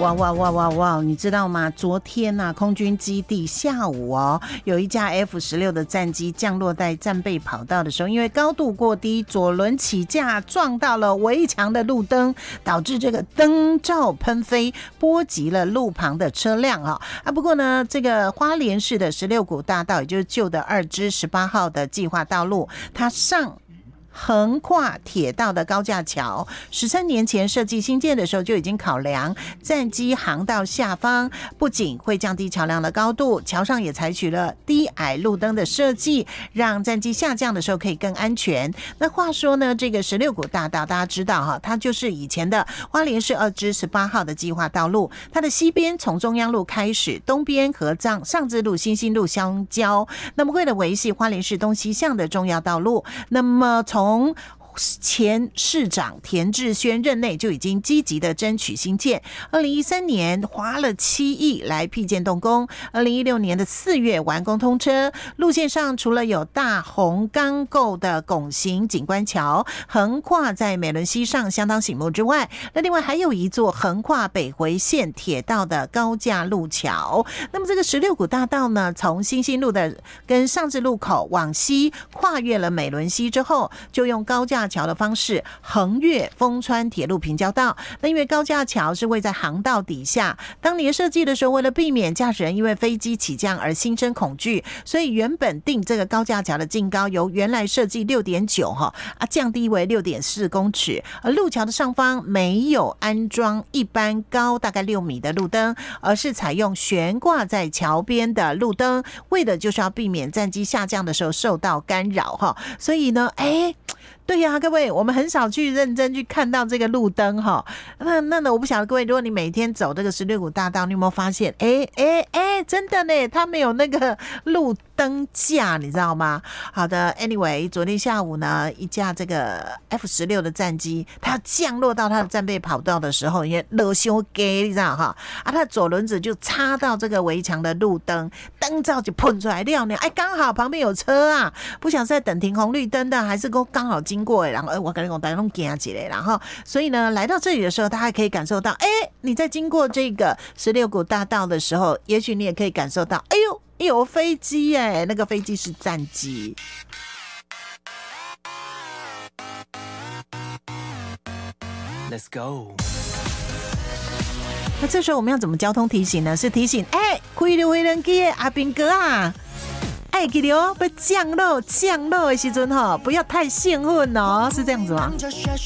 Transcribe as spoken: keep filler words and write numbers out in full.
哇哇哇哇哇！你知道吗？昨天啊，空军基地下午哦，有一架 F 十六 的战机降落在战备跑道的时候，因为高度过低，左轮起架撞到了围墙的路灯，导致这个灯罩喷飞，波及了路旁的车辆啊啊！不过呢，这个花莲市的十六股大道，也就是旧的二支十八号的计划道路，它上横跨铁道的高架桥，十三年前设计新建的时候就已经考量战机航道下方不仅会降低桥梁的高度，桥上也采取了低矮路灯的设计，让战机下降的时候可以更安全。那话说呢，这个十六股大道大家知道哈，它就是以前的花莲市二支十八号的计划道路，它的西边从中央路开始，东边和上上支路、新兴路相交。那么为了维系花莲市东西向的重要道路，那么从从前市长田志轩任内就已经积极的争取新建，二零一三年花了七亿来闢建动工，二零一六年的四月完工通车。路线上除了有大红钢构的拱形景观桥横跨在美仑溪上相当醒目之外，那另外还有一座横跨北回线铁道的高架路桥。那么这个十六股大道呢，从新兴路的跟上支路口往西跨越了美仑溪之后，就用高架桥的方式横越丰川铁路平交道。那因为高架桥是位在航道底下，当年设计的时候，为了避免驾驶人因为飞机起降而心生恐惧，所以原本定这个高架桥的净高由原来设计 六点九 啊降低为 六点四公尺，而路桥的上方没有安装一般高大概六米的路灯，而是采用悬挂在桥边的路灯，为的就是要避免战机下降的时候受到干扰哈。所以呢，哎。对呀、啊，各位，我们很少去认真去看到这个路灯哈。那那那，我不晓得各位，如果你每天走这个十六股大道，你有没有发现？哎哎哎，真的呢，它没有那个路灯架，你知道吗？好的 ，anyway， 昨天下午呢，一架这个 F 十六 的战机，它降落到它的战备跑道的时候，因为热伤低，你知道哈？啊，它的左轮子就插到这个围墙的路灯，灯罩就喷出来了呢。哎，刚好旁边有车啊，不想是在等停红绿灯的，还是刚好经过，然后我跟你讲，大家都惊起来，然后所以呢，来到这里的时候，大家可以感受到，哎，你在经过这个十六股大道的时候，也许你也可以感受到，哎呦，有飞机耶，那个飞机是战机。Let's go。那这时候我们要怎么交通提醒呢？是提醒，哎，开着无人机的阿兵哥啊！哎，记得哦，要降落降落的时阵哈，不要太兴奋哦，是这样子吗？